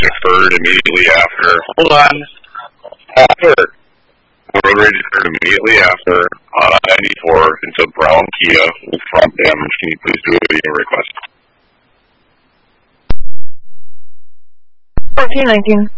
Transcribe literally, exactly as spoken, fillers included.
occurred immediately after. Hold on. After. The road rage occurred immediately after on I ninety-four into Brown Kia with front damage. Can you please do a video request? fourteen nineteen.